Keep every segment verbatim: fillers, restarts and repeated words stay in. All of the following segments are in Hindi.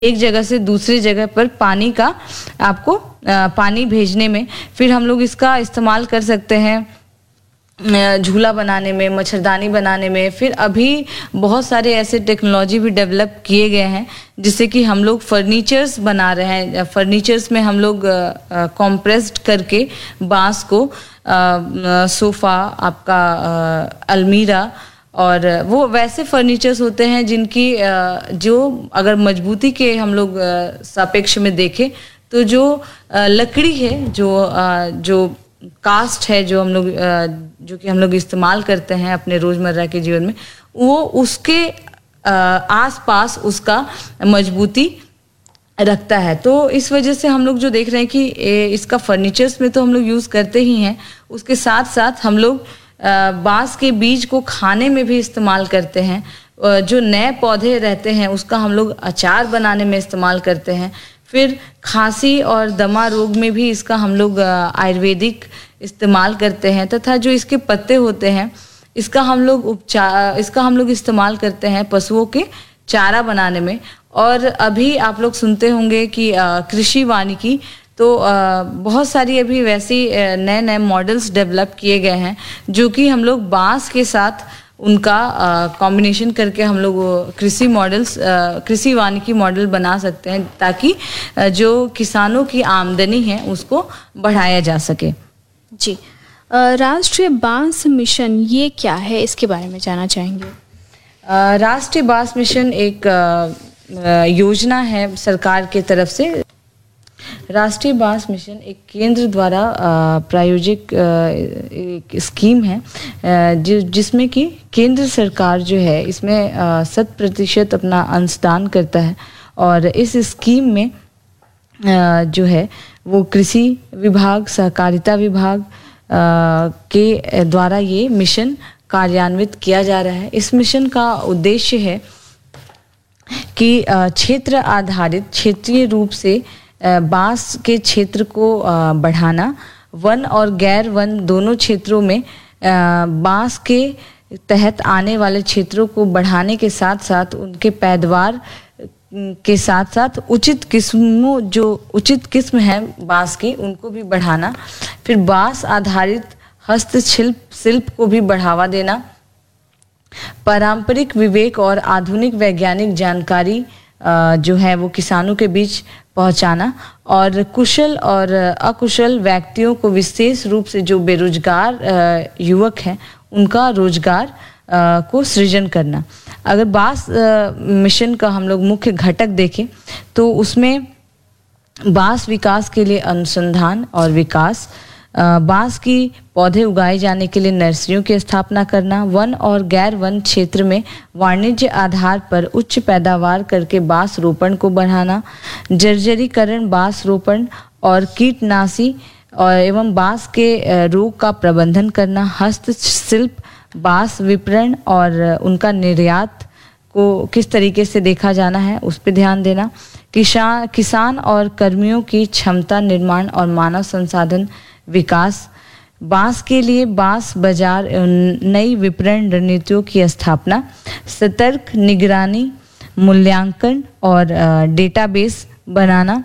एक जगह से दूसरी जगह पर पानी का आपको आ, पानी भेजने में। फिर हम लोग इसका इस्तेमाल कर सकते हैं झूला बनाने में, मच्छरदानी बनाने में। फिर अभी बहुत सारे ऐसे टेक्नोलॉजी भी डेवलप किए गए हैं जिससे कि हम लोग फर्नीचर्स बना रहे हैं। फर्नीचर्स में हम लोग कॉम्प्रेस्ड करके बांस को आ, सोफ़ा, आपका आ, अलमीरा और वो वैसे फर्नीचर्स होते हैं जिनकी जो अगर मजबूती के हम लोग सापेक्ष में देखें तो जो लकड़ी है, जो जो कास्ट है, जो हम लोग जो कि हम लोग इस्तेमाल करते हैं अपने रोज़मर्रा के जीवन में, वो उसके आसपास उसका मजबूती रखता है। तो इस वजह से हम लोग जो देख रहे हैं कि इसका फर्नीचर्स में तो हम लोग यूज़ करते ही हैं, उसके साथ साथ हम लोग बांस के बीज को खाने में भी इस्तेमाल करते हैं। जो नए पौधे रहते हैं उसका हम लोग अचार बनाने में इस्तेमाल करते हैं। फिर खांसी और दमा रोग में भी इसका हम लोग आयुर्वेदिक इस्तेमाल करते हैं। तथा जो इसके पत्ते होते हैं इसका हम लोग उपचार इसका हम लोग इस्तेमाल करते हैं पशुओं के चारा बनाने में। और अभी आप लोग सुनते होंगे कि कृषि वानिकी, तो आ, बहुत सारी अभी वैसी नए नए मॉडल्स डेवलप किए गए हैं जो कि हम लोग बांस के साथ उनका कॉम्बिनेशन करके हम लोग कृषि मॉडल्स कृषि वानिकी मॉडल बना सकते हैं ताकि जो किसानों की आमदनी है उसको बढ़ाया जा सके। जी, राष्ट्रीय बांस मिशन ये क्या है, इसके बारे में जानना चाहेंगे। राष्ट्रीय बांस मिशन एक आ, योजना है सरकार के तरफ से। राष्ट्रीय बांस मिशन एक केंद्र द्वारा प्रायोजित एक स्कीम है जिसमें कि केंद्र सरकार जो है इसमें शत प्रतिशत अपना अंशदान करता है। और इस स्कीम में जो है वो कृषि विभाग, सहकारिता विभाग के द्वारा ये मिशन कार्यान्वित किया जा रहा है। इस मिशन का उद्देश्य है कि क्षेत्र आधारित, क्षेत्रीय रूप से बांस के क्षेत्र को बढ़ाना, वन और गैर वन दोनों क्षेत्रों में बांस के तहत आने वाले क्षेत्रों को बढ़ाने के साथ साथ उनके पैदावार के साथ साथ उचित किस्मों जो उचित किस्म है बांस की उनको भी बढ़ाना। फिर बांस आधारित हस्तशिल्प शिल्प को भी बढ़ावा देना, पारंपरिक विवेक और आधुनिक वैज्ञानिक जानकारी जो है वो किसानों के बीच पहुंचाना, और कुशल और अकुशल व्यक्तियों को, विशेष रूप से जो बेरोजगार युवक हैं उनका रोजगार को सृजन करना। अगर बांस मिशन का हम लोग मुख्य घटक देखें तो उसमें बांस विकास के लिए अनुसंधान और विकास, बांस की पौधे उगाए जाने के लिए नर्सरियों की स्थापना करना, वन और गैर वन क्षेत्र में वाणिज्य आधार पर उच्च पैदावार करके बांस रोपण को बढ़ाना, जर्जरीकरण, बांस रोपण और कीटनाशी और एवं बांस के रोग का प्रबंधन करना, हस्तशिल्प, बांस विपणन और उनका निर्यात को किस तरीके से देखा जाना है उस पर ध्यान देना, किसान किसान और कर्मियों की क्षमता निर्माण और मानव संसाधन विकास, बांस के लिए बांस बाजार नई विपणन रणनीतियों की स्थापना, सतर्क निगरानी, मूल्यांकन और डेटाबेस बनाना।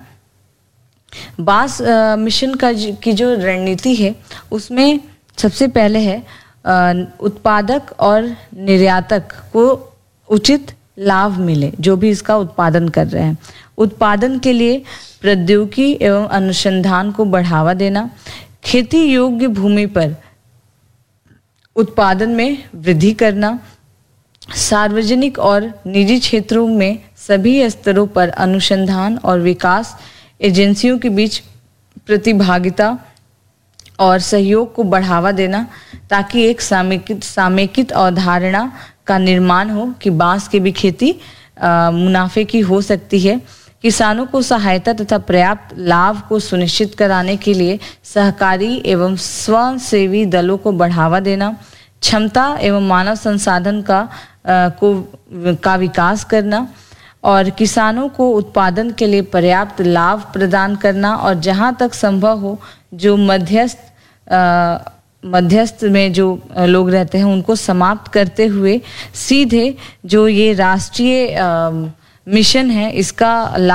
बांस मिशन का की जो रणनीति है उसमें सबसे पहले है उत्पादक और निर्यातक को उचित लाभ मिले जो भी इसका उत्पादन कर रहे हैं। उत्पादन के लिए प्रौद्योगिकी एवं अनुसंधान को बढ़ावा देना, खेती योग्य भूमि पर उत्पादन में वृद्धि करना, सार्वजनिक और निजी क्षेत्रों में सभी स्तरों पर अनुसंधान और विकास एजेंसियों के बीच प्रतिभागिता और सहयोग को बढ़ावा देना ताकि एक समेकित समेकित अवधारणा का निर्माण हो कि बांस की भी खेती आ, मुनाफे की हो सकती है। किसानों को सहायता तथा पर्याप्त लाभ को सुनिश्चित कराने के लिए सहकारी एवं स्वयंसेवी दलों को बढ़ावा देना, क्षमता एवं मानव संसाधन का आ, को का विकास करना और किसानों को उत्पादन के लिए पर्याप्त लाभ प्रदान करना, और जहां तक संभव हो जो मध्यस्थ मध्यस्थ में जो लोग रहते हैं उनको समाप्त करते हुए सीधे जो ये राष्ट्रीय मिशन है इसका